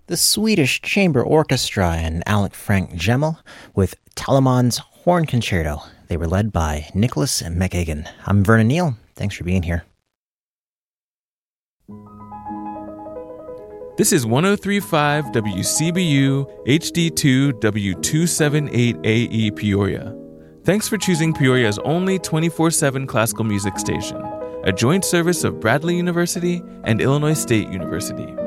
The Swedish Chamber Orchestra and Alec Frank Gemmel with Telemann's Horn Concerto. They were led by Nicholas McGagan. I'm Vernon Neal. Thanks for being here. This is 103.5 WCBU HD2 W278AE Peoria. Thanks for choosing Peoria's only 24/7 classical music station, a joint service of Bradley University and Illinois State University.